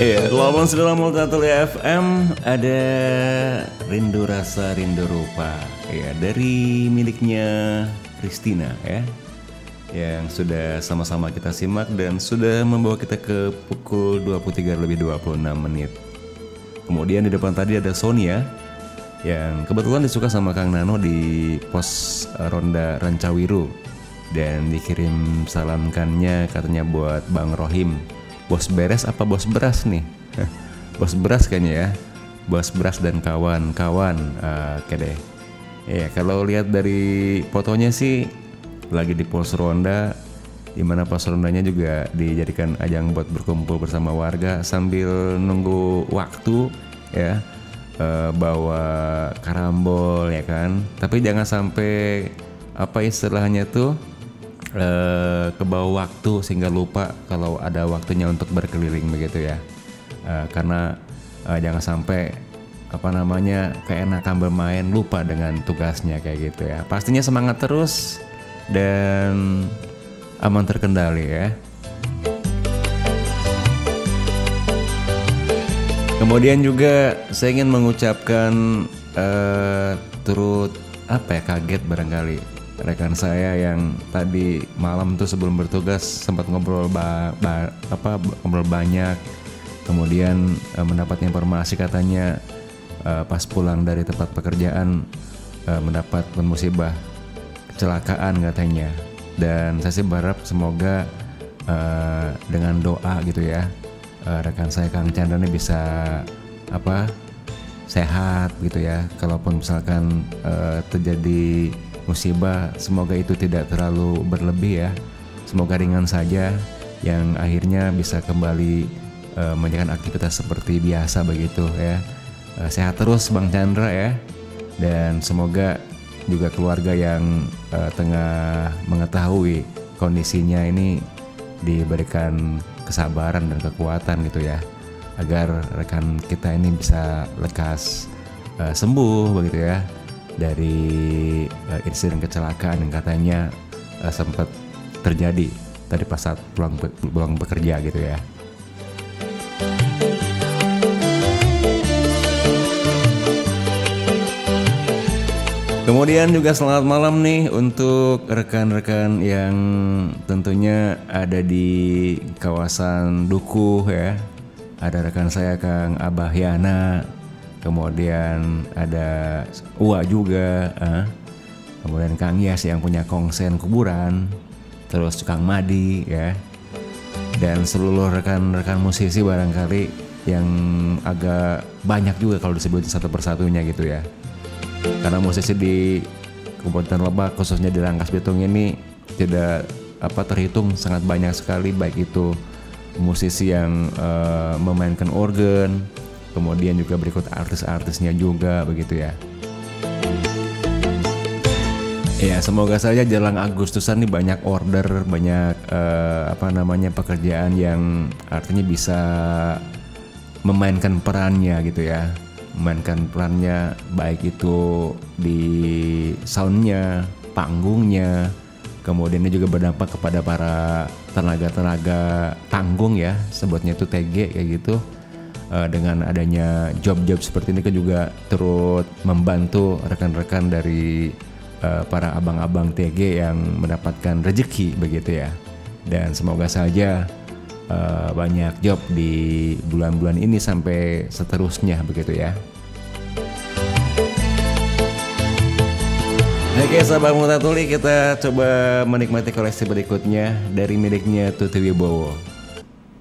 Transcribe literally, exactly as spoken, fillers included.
Iya, delapan puluh sembilan koma satu F M ada Rindu Rasa Rindu Rupa. Ya, dari miliknya Christina ya. Yang sudah sama-sama kita simak dan sudah membawa kita ke pukul dua puluh tiga lebih dua puluh enam menit. Kemudian di depan tadi ada Sonia yang kebetulan disuka sama Kang Nano di pos Ronda Rancawiru dan dikirim salamkannya katanya buat Bang Rohim. Bos beres apa bos beras nih? Bos beras kayaknya ya. Bos beras dan kawan-kawan. Uh, Oke deh. Ya kalau lihat dari fotonya sih lagi di pos ronda, di mana pos rondanya juga dijadikan ajang buat berkumpul bersama warga sambil nunggu waktu ya, e, bawa karambol ya kan. Tapi jangan sampai apa istilahnya tuh e, kebawa waktu sehingga lupa kalau ada waktunya untuk berkeliling begitu ya. E, karena e, jangan sampai apa namanya keenakan bermain lupa dengan tugasnya kayak gitu ya. Pastinya semangat terus dan aman terkendali ya. Kemudian juga saya ingin mengucapkan uh, turut apa ya kaget barangkali rekan saya yang tadi malam tuh sebelum bertugas sempat ngobrol ba, ba, apa ngobrol banyak, kemudian uh, mendapat informasi katanya uh, pas pulang dari tempat pekerjaan uh, mendapat musibah kecelakaan katanya. Dan saya sih berharap semoga uh, dengan doa gitu ya, uh, rekan saya Kang Chandra ini bisa apa sehat gitu ya. Kalaupun misalkan uh, terjadi musibah, semoga itu tidak terlalu berlebih ya. Semoga ringan saja, yang akhirnya bisa kembali uh, menjalankan aktivitas seperti biasa begitu ya. Uh, sehat terus Bang Chandra ya, dan semoga juga keluarga yang uh, tengah mengetahui kondisinya ini diberikan kesabaran dan kekuatan gitu ya, agar rekan kita ini bisa lekas uh, sembuh begitu ya dari uh, insiden kecelakaan yang katanya uh, sempat terjadi tadi pas saat pulang pulang bekerja gitu ya. Kemudian juga selamat malam nih untuk rekan-rekan yang tentunya ada di kawasan Dukuh ya. Ada rekan saya Kang Abah Yana, kemudian ada Uwa juga, eh. kemudian Kang Yas yang punya kongsen kuburan, terus Kang Madi ya, dan seluruh rekan-rekan musisi barangkali yang agak banyak juga kalau disebutin satu persatunya gitu ya. Karena musisi di Kabupaten Lebak khususnya di Rangkas Bitung ini tidak apa terhitung sangat banyak sekali, baik itu musisi yang uh, memainkan organ, kemudian juga berikut artis-artisnya juga begitu ya. Ya semoga saja jelang Agustusan nih banyak order, banyak uh, apa namanya pekerjaan yang artinya bisa memainkan perannya gitu ya. Memainkan perannya baik itu di soundnya, panggungnya, kemudian ini juga berdampak kepada para tenaga-tenaga panggung ya, sebutnya itu T G kayak gitu. E, dengan adanya job-job seperti ini kan juga turut membantu rekan-rekan dari e, para abang-abang T G yang mendapatkan rezeki begitu ya. Dan semoga saja Uh, banyak job di bulan-bulan ini sampai seterusnya begitu ya. Oke sahabat Mutatuli, kita coba menikmati koleksi berikutnya dari miliknya Tuti Wibowo.